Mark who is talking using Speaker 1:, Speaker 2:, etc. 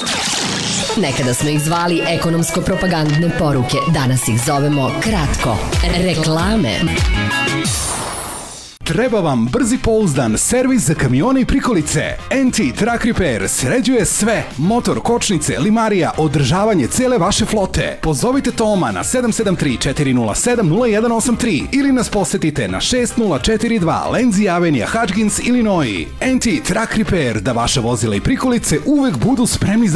Speaker 1: Nekada smo ih zvali ekonomsko-propagandne poruke, danas ih zovemo kratko. Reklame.
Speaker 2: Treba vam brzi pouzdan servis za kamione i prikolice. NT Truck Repair sređuje sve. Motor, kočnice, limarija, održavanje cele vaše flote. Pozovite Toma na 773-407-0183 ili nas posetite na 6042 Lenzi Avenija, Hutchins, Illinois. NT Truck Repair, da vaše vozila i prikolice uvek budu spremni za